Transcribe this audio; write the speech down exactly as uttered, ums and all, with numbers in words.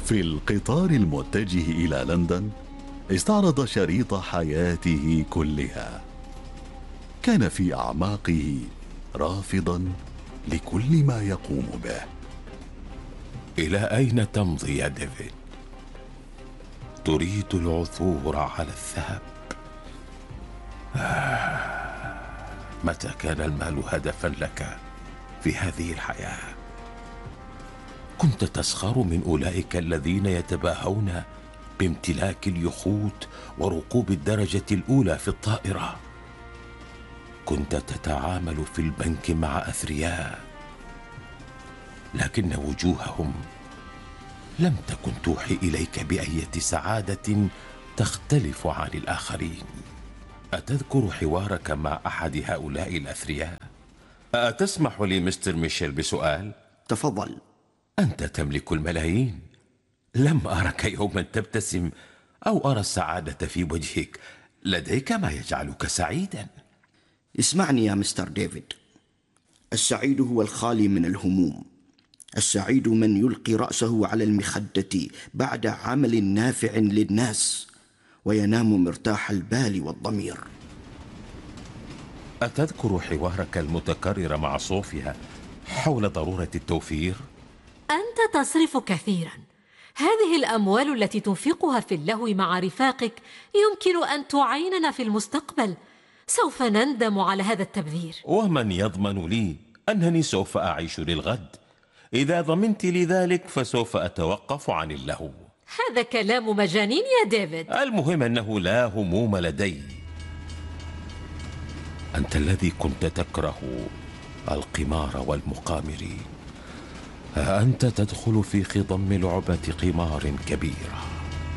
في القطار المتجه إلى لندن استعرض شريط حياته كلها. كان في أعماقه رافضا لكل ما يقوم به. إلى أين تمضي يا ديفيد؟ تريد العثور على الذهب؟ آه. متى كان المال هدفا لك في هذه الحياة؟ كنت تسخر من أولئك الذين يتباهون بامتلاك اليخوت وركوب الدرجة الأولى في الطائرة. كنت تتعامل في البنك مع أثرياء، لكن وجوههم لم تكن توحي إليك بأية سعادة تختلف عن الآخرين. أتذكر حوارك مع أحد هؤلاء الأثرياء؟ أتسمح لي مستر ميشيل بسؤال؟ تفضل. أنت تملك الملايين، لم أرك يوما تبتسم أو أرى السعادة في وجهك. لديك ما يجعلك سعيدا. اسمعني يا مستر ديفيد، السعيد هو الخالي من الهموم. السعيد من يلقي رأسه على المخدة بعد عمل نافع للناس وينام مرتاح البال والضمير. أتذكر حوارك المتكرر مع صوفيا حول ضرورة التوفير؟ أنت تصرف كثيرا. هذه الأموال التي تنفقها في اللهو مع رفاقك يمكن أن تعيننا في المستقبل. سوف نندم على هذا التبذير. ومن يضمن لي أنني سوف أعيش للغد؟ إذا ضمنت لي ذلك فسوف أتوقف عن اللهو. هذا كلام مجانين يا ديفيد. المهم أنه لا هموم لدي. أنت الذي كنت تكره القمار والمقامرين، أنت تدخل في خضم لعبة قمار كبيرة.